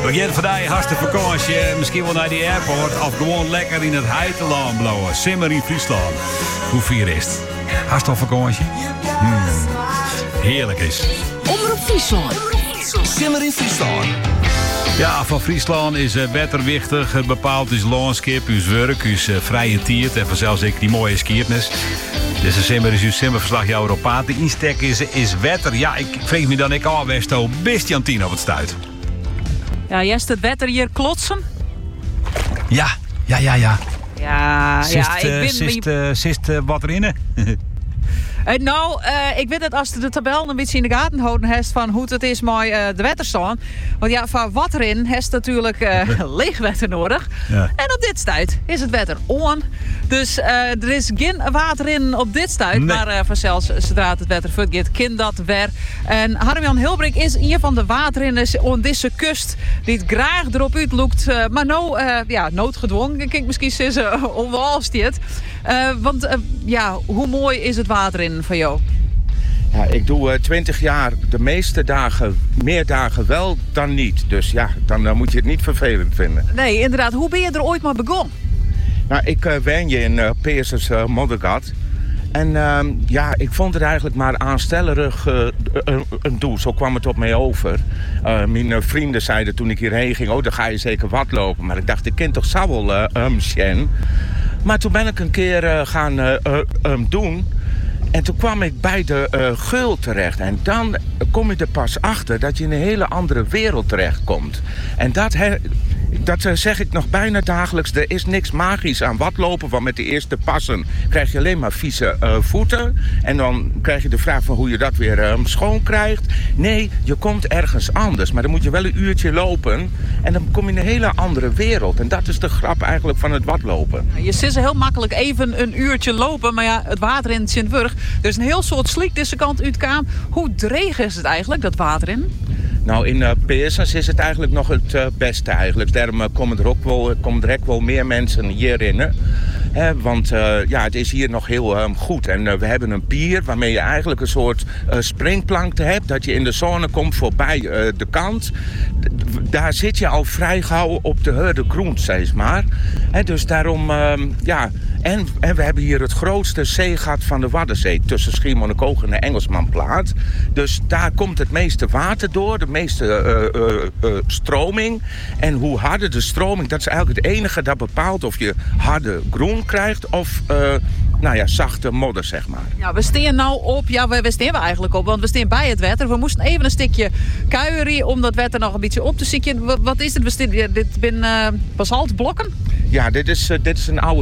Begin vandaag hartstikke vakantie. Misschien wel naar die airport. Of gewoon lekker in het heiteland blowen. Simmer in Friesland. Hoe vier is het? Hartstikke vakantie? Heerlijk is. Omroep Friesland. Simmer in Friesland. Ja, van Friesland is beter wichtig. Het bepaalt uw landschap, uw werk, uw vrije tijd. En vanzelfs ik die mooie skiertnis. Dus de Simmer is uw Simmerverslag jouw Europaat. De instek is wetter. Ja, ik vreeg me dan ik al Westo best Jantien op het stuit. Ja, jest het wetter hier klotsen? Ja. Ja, Zist wat erin? Ik weet het als de tabel een beetje in de gaten houden heeft van hoe het is met de wetterstaan. Want ja, van wat erin heeft natuurlijk leegwetter nodig. Ja. En op dit stuit is het wetter on. Dus er is geen water in op dit stuit. Nee. Maar vanzelfs, zodra het wetter vergeet, kan dat weer. En Harm-Jan Hilbrink is een van de waterinners op deze kust die het graag erop uitloekt. Maar noodgedwongen, kan ik misschien zeggen, onwalstiet. Want hoe mooi is het water in van jou? Ja, ik doe 20 jaar de meeste dagen, meer dagen wel dan niet. Dus ja, dan moet je het niet vervelend vinden. Nee, inderdaad. Hoe ben je er ooit maar begonnen? Nou, ik woon je in Peersers Moddergat. En ik vond het eigenlijk maar aanstellerig een doel. Zo kwam het op mij over. Mijn vrienden zeiden toen ik hierheen ging, dan ga je zeker wat lopen. Maar ik dacht, ik ken toch zo wel Sjen. Maar toen ben ik een keer gaan doen. En toen kwam ik bij de geul terecht. En dan kom je er pas achter dat je in een hele andere wereld terechtkomt. En dat zeg ik nog bijna dagelijks. Er is niks magisch aan watlopen. Want met de eerste passen krijg je alleen maar vieze voeten. En dan krijg je de vraag van hoe je dat weer schoon krijgt. Nee, je komt ergens anders. Maar dan moet je wel een uurtje lopen. En dan kom je in een hele andere wereld. En dat is de grap eigenlijk van het watlopen. Je zit heel makkelijk even een uurtje lopen. Maar ja, het water in Sint-Wurg. Er is een heel soort sliek deze kant uitkwam. Hoe dreig is het eigenlijk, dat water in? Nou, in Peersens is het eigenlijk nog het beste eigenlijk. Daarom komen er ook wel meer mensen hierin. Want het is hier nog heel goed. En we hebben een pier waarmee je eigenlijk een soort springplank hebt. Dat je in de zone komt voorbij de kant. Daar zit je al vrij gauw op de Hurde Groen, zeg maar. Dus daarom, En we hebben hier het grootste zeegat van de Waddenzee. Tussen Schiermonnikoog en de Engelsmanplaat. Dus daar komt het meeste water door. De meeste stroming. En hoe harder de stroming, dat is eigenlijk het enige dat bepaalt of je harde groen krijgt of zachte modder, zeg maar. Ja, we staan nou op. Ja, we staan eigenlijk op, want we staan bij het wetter. We moesten even een stukje kuieren om dat wetter nog een beetje op te zieken. Wat is het? Dit zijn basaltblokken? Ja, dit is een oude